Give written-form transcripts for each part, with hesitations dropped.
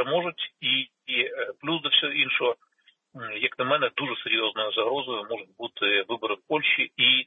переможуть. І плюс до всього іншого, як на мене, дуже серйозною загрозою можуть бути вибори в Польщі і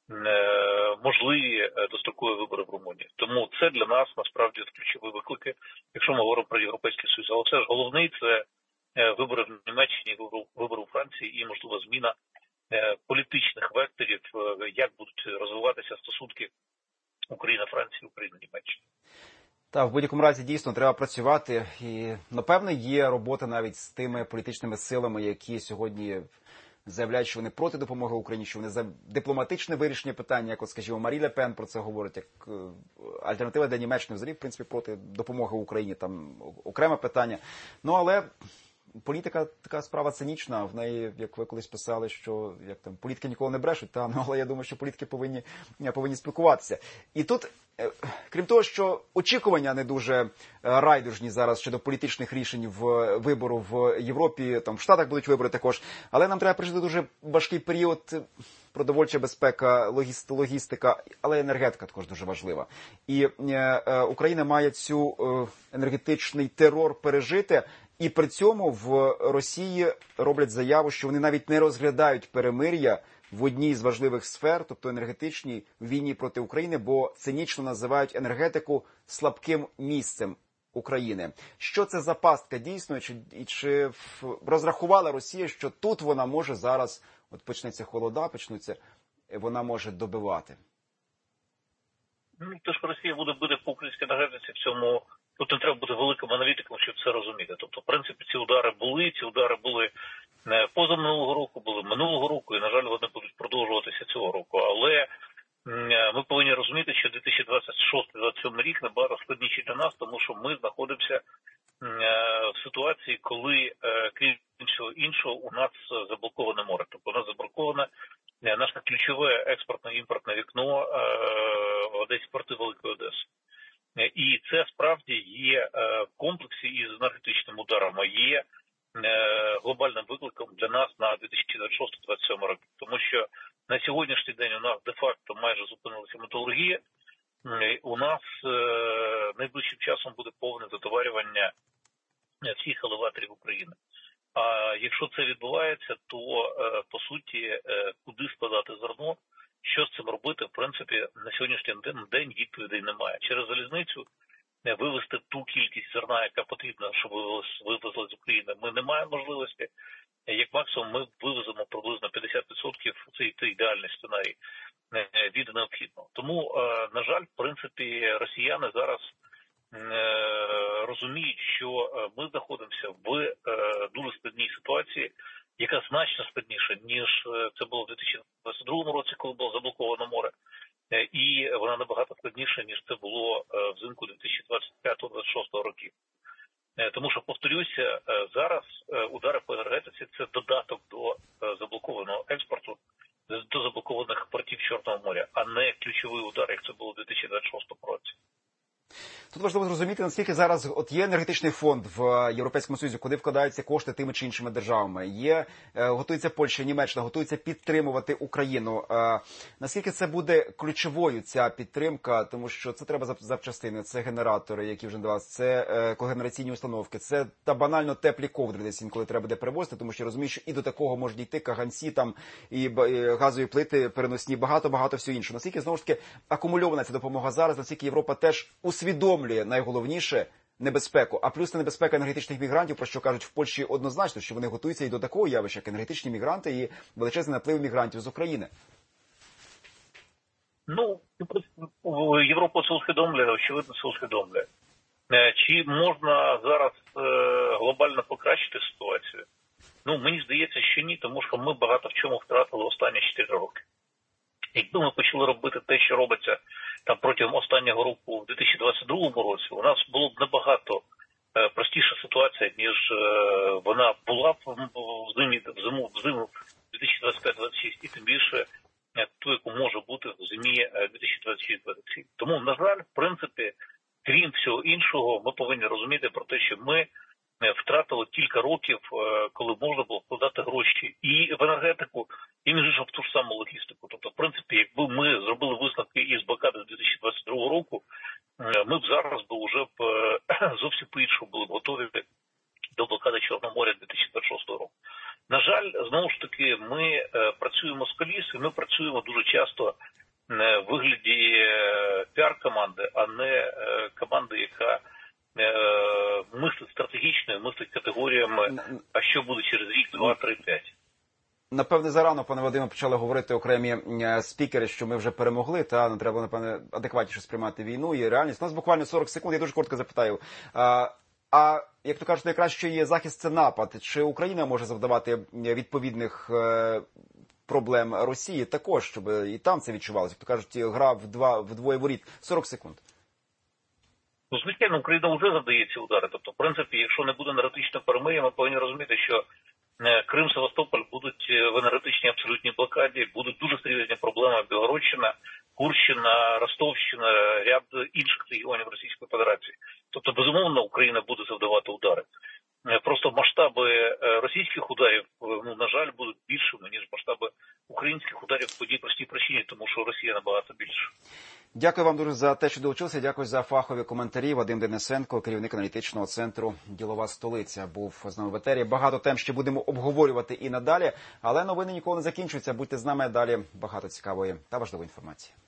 можливі дострокові вибори в Румунії. Тому це для нас насправді ключові виклики, якщо ми говоримо про Європейський Союз. Але це ж головний – це вибори в Німеччині, вибори у Франції і, можливо, зміна політичних векторів, як будуть розвиватися стосунки Україна-Франції, Україна-Німеччина. Так, в будь-якому разі дійсно треба працювати і, напевне, є робота навіть з тими політичними силами, які сьогодні заявляють, що вони проти допомоги Україні, що вони за дипломатичне вирішення питання, як, от, скажімо, Марі Ле Пен про це говорить, як альтернатива для Німеччини взагалі, в принципі, проти допомоги Україні, там окреме питання. Ну, але політика така справа цинічна, в неї, як ви колись писали, що як там політики ніколи не брешуть, та, ну, але я думаю, що політики повинні спілкуватися. І тут, крім того, що очікування не дуже райдужні зараз щодо політичних рішень в вибору в Європі, там в Штатах будуть вибори також, але нам треба пережити дуже важкий період, продовольча безпека, логістика, але енергетика також дуже важлива. І Україна має цю енергетичний терор пережити. І при цьому в Росії роблять заяву, що вони навіть не розглядають перемир'я в одній з важливих сфер, тобто енергетичній, в війні проти України, бо цинічно називають енергетику слабким місцем України. Що це за пастка дійсно? Чи розрахувала Росія, що тут вона може зараз, от почнеться холода, вона може добивати? Ну, те, що Росія буде бити по українській енергетиці, в цьому тут не треба бути великим аналітиком, щоб це розуміти. Тобто, в принципі, ці удари були позаминулого року, були минулого року, і, на жаль, вони будуть продовжуватися цього року. Але ми повинні розуміти, що 2026-2027 рік набагато складніший для нас, тому що ми знаходимося в ситуації, коли, крім всього іншого, у нас заблоковане море. Тобто у нас заблоковане наше ключове експортно-імпортне вікно в Одесі, порти Великої Одеси. І це справді є в комплексі із енергетичними ударами, є глобальним викликом для нас на 2026-2027 роки. Тому що на сьогоднішній день у нас де-факто майже зупинилася металургія, у нас найближчим часом буде повне затоварювання всіх елеваторів України. А якщо це відбувається, то, по суті, куди складати зерно, що з цим робити, в принципі, на сьогоднішній день відповідей немає. Через залізницю вивезти ту кількість зерна, яка потрібна, щоб вивезли з України, ми не маємо можливості. Як максимум ми вивеземо приблизно 50%, це ідеальний сценарій, від необхідного. Тому, на жаль, в принципі, росіяни зараз розуміють, що ми знаходимося в дуже складній ситуації, яка значно складніша, ніж це було в 2022 році, коли було заблоковано море. І вона набагато складніша, ніж це було взимку 2025-2026 років. Тому що, повторюся, зараз удари по енергетиці – це додаток до заблокованого експорту, до заблокованих портів Чорного моря, а не ключовий удар, як це було в 2026 році. Тут важливо зрозуміти, наскільки зараз от є енергетичний фонд в Європейському Союзі, куди вкладаються кошти тими чи іншими державами. Готується Польща, Німеччина, готується підтримувати Україну. Наскільки це буде ключовою, ця підтримка, тому що це треба запчастини, це генератори, які вже надавалися, це когенераційні установки, це та банально теплі ковдри десь інколи треба буде привозити, тому що я розумію, що і до такого можуть дійти каганці, там, і газові плити переносні, багато всього іншого. Наскільки, знову ж таки, акумульована ця допомога зараз, наскільки Європа теж усвідомлює найголовніше небезпеку, а плюс це небезпека енергетичних мігрантів, про що кажуть в Польщі однозначно, що вони готуються і до такого явища, як енергетичні мігранти і величезний наплив мігрантів з України. Ну, Європа це усвідомлює, очевидно, це усвідомлює. Чи можна зараз глобально покращити ситуацію? Ну, мені здається, що ні, тому що ми багато в чому втратили останні 4 роки. Якби ми почали робити те, що робиться там протягом останнього року в 2022 році, у нас було б набагато простіша ситуація, ніж вона була в зиму 2025-2026, і тим більше ту, яку може бути в зимі 2026-2027. Тому, на жаль, в принципі, крім всього іншого, ми повинні розуміти про те, що ми втратили кілька років, коли можна було вкладати гроші і в енергетику, і, між іншим, в ту ж саму логістику. Тобто, в принципі, якби ми зробили висновки із блокади з 2022 року, ми б зараз вже зовсім по-іншому були б готові до блокади Чорного моря 2026 року. На жаль, знову ж таки, ми працюємо з коліс, і ми працюємо дуже часто в вигляді піар-команди, а не команди, яка мислить стратегічно, мислить категоріями, а що буде через рік, 2, 3, 5. Напевне, зарано, пане Вадиме, почали говорити окремі спікери, що ми вже перемогли, та не треба, напевне, адекватніше сприймати війну і реальність. У нас буквально 40 секунд, я дуже коротко запитаю. А як то кажуть, найкраще є захист – це напад. Чи Україна може завдавати відповідних проблем Росії також, щоб і там це відчувалося? Як то кажуть, гра вдвоє воріт. 40 секунд. Ну, звичайно, Україна вже завдає ці удари. Тобто, в принципі, якщо не буде енергетичного перемир'я, ми повинні розуміти, що Крим, Севастополь будуть в енергетичній абсолютній блокаді, будуть дуже серйозні проблеми Білгородщина, Курщина, Ростовщина, ряд інших регіонів Російської Федерації. Тобто, безумовно, Україна буде завдавати удари. Просто масштаби російських ударів, ну, на жаль, будуть більшими, ніж масштаби українських ударів по тій простій причині, тому що Росія набагато більше. Дякую вам дуже за те, що долучилися. Дякую за фахові коментарі. Вадим Денисенко, керівник аналітичного центру «Ділова столиця», був з нами в етері. Багато тем ще будемо обговорювати і надалі, але новини ніколи не закінчуються. Будьте з нами, далі багато цікавої та важливої інформації.